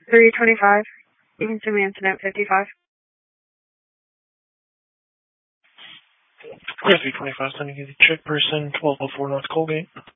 325. You can send me incident 55. Clear 325, sending you the check person, 1204 North Colgate.